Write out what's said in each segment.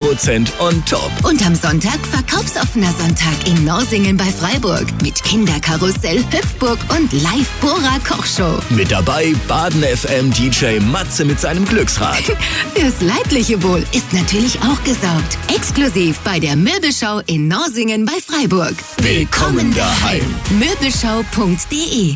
10% on top. Und am Sonntag verkaufsoffener Sonntag in Norsingen bei Freiburg. Mit Kinderkarussell, Hüpfburg und Live-Bora-Kochshow. Mit dabei Baden FM DJ Matze mit seinem Glücksrad. Fürs leibliche Wohl ist natürlich auch gesorgt. Exklusiv bei der Möbelschau in Norsingen bei Freiburg. Willkommen daheim. Möbelschau.de.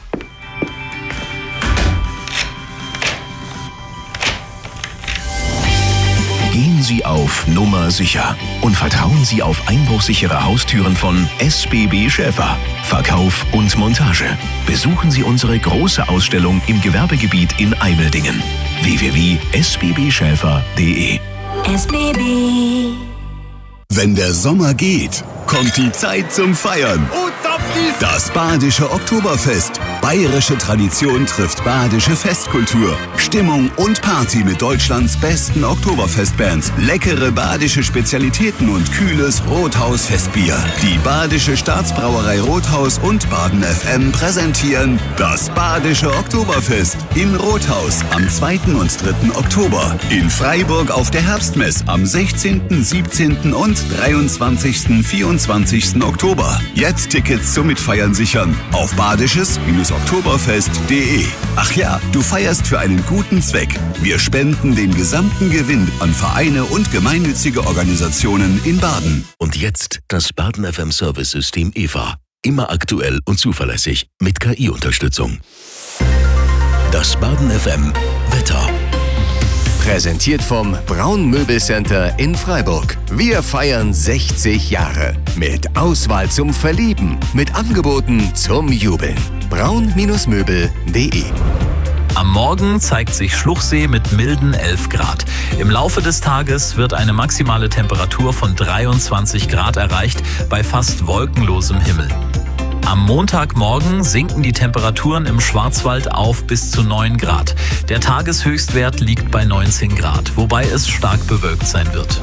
Gehen Sie auf Nummer sicher und vertrauen Sie auf einbruchsichere Haustüren von SBB Schäfer. Verkauf und Montage. Besuchen Sie unsere große Ausstellung im Gewerbegebiet in Eimeldingen. www.sbbschäfer.de. SBB. Wenn der Sommer geht, kommt die Zeit zum Feiern. Das Badische Oktoberfest. Bayerische Tradition trifft badische Festkultur. Stimmung und Party mit Deutschlands besten Oktoberfestbands. Leckere badische Spezialitäten und kühles Rothaus-Festbier. Die Badische Staatsbrauerei Rothaus und Baden FM präsentieren das Badische Oktoberfest in Rothaus am 2. und 3. Oktober. In Freiburg auf der Herbstmess am 16., 17. und 23., 24. Oktober. Jetzt Tickets zum Mitfeiern sichern auf badisches-oktoberfest.de. Ach ja, du feierst für einen guten Zweck. Wir spenden den gesamten Gewinn an Vereine und gemeinnützige Organisationen in Baden. Und jetzt das Baden FM Service System EVA. Immer aktuell und zuverlässig mit KI-Unterstützung. Das Baden FM Wetter. Präsentiert vom Braun Möbelcenter in Freiburg. Wir feiern 60 Jahre. Mit Auswahl zum Verlieben. Mit Angeboten zum Jubeln. braun-möbel.de. Am Morgen zeigt sich Schluchsee mit milden 11 Grad. Im Laufe des Tages wird eine maximale Temperatur von 23 Grad erreicht bei fast wolkenlosem Himmel. Am Montagmorgen sinken die Temperaturen im Schwarzwald auf bis zu 9 Grad. Der Tageshöchstwert liegt bei 19 Grad, wobei es stark bewölkt sein wird.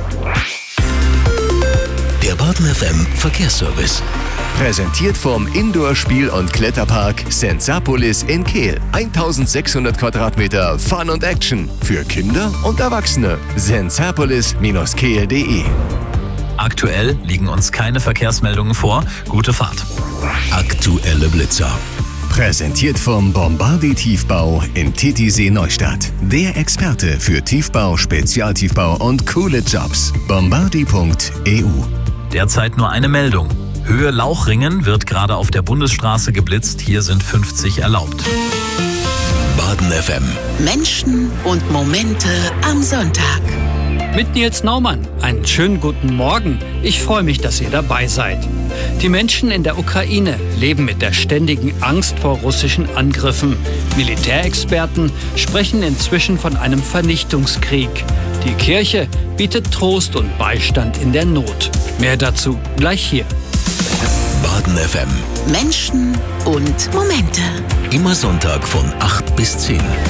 Der Baden FM Verkehrsservice. Präsentiert vom Indoor-Spiel- und Kletterpark Sensapolis in Kehl. 1600 Quadratmeter Fun und Action für Kinder und Erwachsene. sensapolis-kehl.de. Aktuell liegen uns keine Verkehrsmeldungen vor. Gute Fahrt. Aktuelle Blitzer. Präsentiert vom Bombardi Tiefbau in Titisee Neustadt. Der Experte für Tiefbau, Spezialtiefbau und coole Jobs. Bombardi.eu. Derzeit nur eine Meldung. Höhe Lauchringen wird gerade auf der Bundesstraße geblitzt. Hier sind 50 erlaubt. Baden FM. Menschen und Momente am Sonntag. Mit Nils Naumann. Einen schönen guten Morgen. Ich freue mich, dass ihr dabei seid. Die Menschen in der Ukraine leben mit der ständigen Angst vor russischen Angriffen. Militärexperten sprechen inzwischen von einem Vernichtungskrieg. Die Kirche bietet Trost und Beistand in der Not. Mehr dazu gleich hier. Baden FM. Menschen und Momente. Immer Sonntag von 8 bis 10.